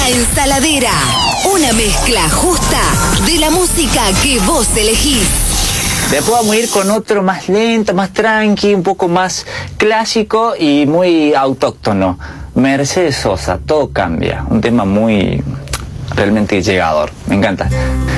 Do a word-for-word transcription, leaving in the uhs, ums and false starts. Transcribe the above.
La Ensaladera, una mezcla justa de la música que vos elegís. Después vamos a ir con otro más lento, más tranqui, un poco más clásico y muy autóctono. Mercedes Sosa, Todo Cambia, un tema muy realmente llegador, me encanta.